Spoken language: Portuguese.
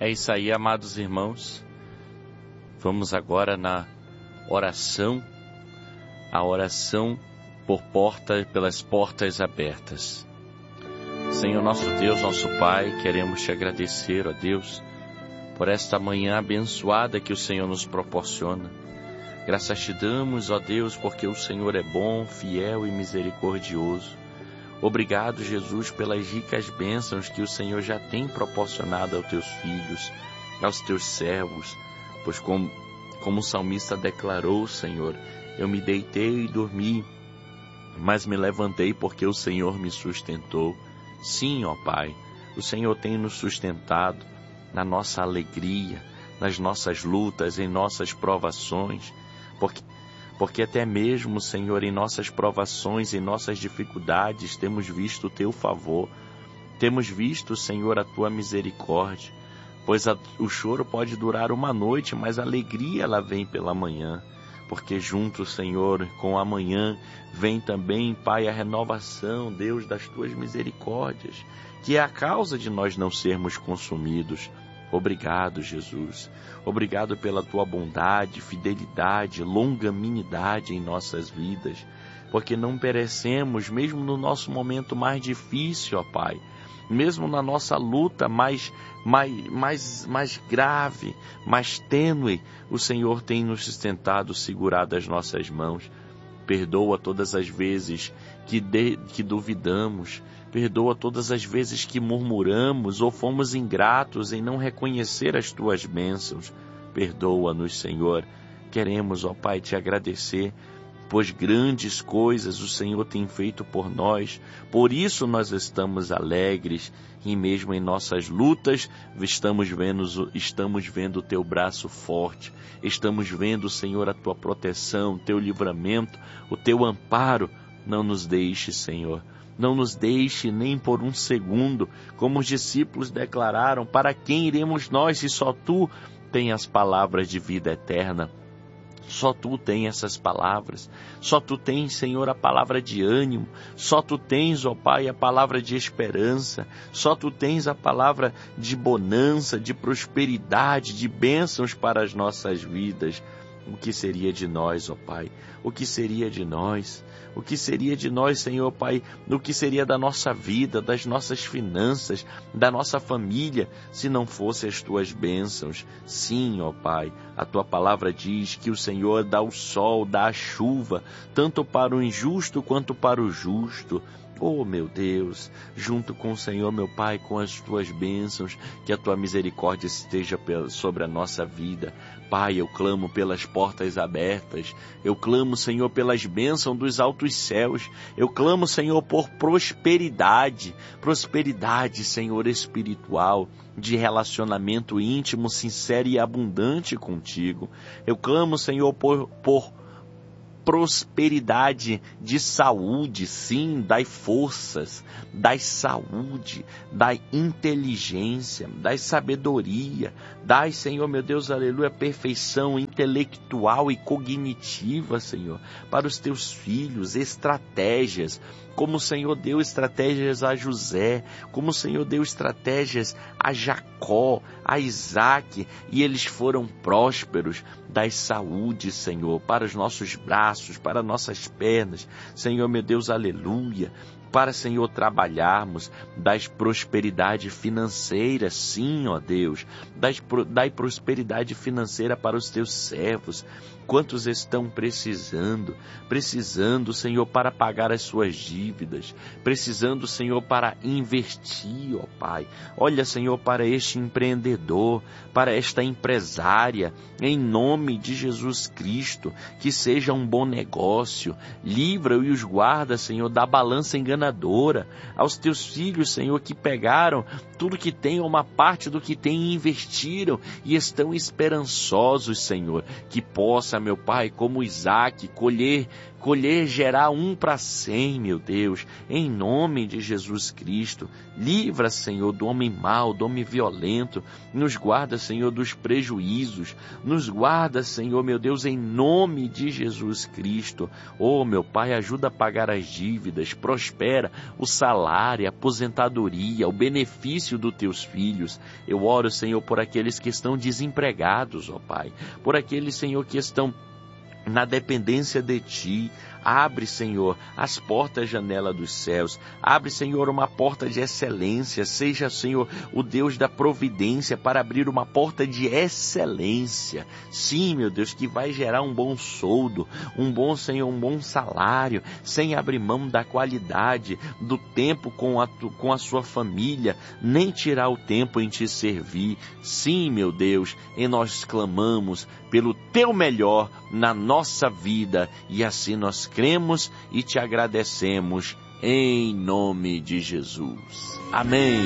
É isso aí, amados irmãos. Vamos agora na oração, a oração pelas portas abertas. Senhor nosso Deus, nosso Pai, queremos te agradecer, ó Deus, por esta manhã abençoada que o Senhor nos proporciona. Graças te damos, ó Deus, porque o Senhor é bom, fiel e misericordioso. Obrigado, Jesus, pelas ricas bênçãos que o Senhor já tem proporcionado aos teus filhos, aos teus servos, pois como o salmista declarou, Senhor, eu me deitei e dormi, mas me levantei porque o Senhor me sustentou. Sim, ó Pai, o Senhor tem nos sustentado na nossa alegria, nas nossas lutas, em nossas provações, porque até mesmo, Senhor, em nossas provações, em nossas dificuldades, temos visto o Teu favor, temos visto, Senhor, a Tua misericórdia, pois o choro pode durar uma noite, mas a alegria ela vem pela manhã, porque junto, Senhor, com a manhã, vem também, Pai, a renovação, Deus, das Tuas misericórdias, que é a causa de nós não sermos consumidos. Obrigado, Jesus. Obrigado pela Tua bondade, fidelidade, longanimidade em nossas vidas, porque não perecemos, mesmo no nosso momento mais difícil, ó Pai, mesmo na nossa luta mais grave, mais tênue, o Senhor tem nos sustentado, segurado as nossas mãos. Perdoa todas as vezes que duvidamos, perdoa todas as vezes que murmuramos ou fomos ingratos em não reconhecer as Tuas bênçãos. Perdoa-nos, Senhor. Queremos, ó Pai, te agradecer, pois grandes coisas o Senhor tem feito por nós. Por isso nós estamos alegres e mesmo em nossas lutas estamos vendo o Teu braço forte. Estamos vendo, Senhor, a Tua proteção, o Teu livramento, o Teu amparo. Não nos deixe, Senhor. Não nos deixe nem por um segundo, como os discípulos declararam, para quem iremos nós se só Tu tem as palavras de vida eterna? Só Tu tens essas palavras, só Tu tens, Senhor, a palavra de ânimo, só Tu tens, ó Pai, a palavra de esperança, só Tu tens a palavra de bonança, de prosperidade, de bênçãos para as nossas vidas. O que seria de nós, ó Pai? O que seria de nós? O que seria de nós, Senhor Pai? O que seria da nossa vida, das nossas finanças, da nossa família, se não fossem as Tuas bênçãos? Sim, ó Pai, a Tua palavra diz que o Senhor dá o sol, dá a chuva, tanto para o injusto quanto para o justo. Oh, meu Deus, junto com o Senhor, meu Pai, com as Tuas bênçãos, que a Tua misericórdia esteja sobre a nossa vida. Pai, eu clamo pelas portas abertas, eu clamo, Senhor, pelas bênçãos dos altos céus, eu clamo, Senhor, por prosperidade, Senhor, espiritual, de relacionamento íntimo, sincero e abundante contigo. Eu clamo, Senhor, por prosperidade de saúde, sim, dai forças, dai saúde, dai inteligência, dai sabedoria, dai, Senhor, meu Deus, aleluia, perfeição intelectual e cognitiva, Senhor, para os Teus filhos, estratégias, como o Senhor deu estratégias a José, como o Senhor deu estratégias a Jacó, a Isaac, e eles foram prósperos. Dai saúde, Senhor, para os nossos braços, para nossas pernas, Senhor, meu Deus, aleluia, para, Senhor, trabalharmos, dai prosperidade financeira, sim, ó Deus, dai prosperidade financeira para os Teus servos. Quantos estão precisando, Senhor, para pagar as suas dívidas, precisando, Senhor, para investir, ó Pai. Olha, Senhor, para este empreendedor, para esta empresária, em nome de Jesus Cristo, que seja um bom negócio. Livra e os guarda, Senhor, da balança enganadora. Aos Teus filhos, Senhor, que pegaram tudo que tem, uma parte do que tem e investiram e estão esperançosos, Senhor, que possa, meu Pai, como Isaac, colher colher, gerar 1 para 100, meu Deus, em nome de Jesus Cristo. Livra, Senhor, do homem mau, do homem violento, nos guarda, Senhor, dos prejuízos, nos guarda, Senhor, meu Deus, em nome de Jesus Cristo. Oh, meu Pai, ajuda a pagar as dívidas, prospera o salário, a aposentadoria, o benefício dos teus filhos. Eu oro, Senhor, por aqueles que estão desempregados, ó Pai, por aqueles, Senhor, que estão na dependência de Ti. Abre, Senhor, as portas, janela dos céus. Abre, Senhor, uma porta de excelência. Seja, Senhor, o Deus da providência para abrir uma porta de excelência. Sim, meu Deus, que vai gerar um bom soldo, um bom, Senhor, um bom salário, sem abrir mão da qualidade, do tempo com a sua família, nem tirar o tempo em Te servir. Sim, meu Deus, e nós clamamos pelo Teu melhor na nossa vida, e assim nós cremos e Te agradecemos em nome de Jesus. Amém.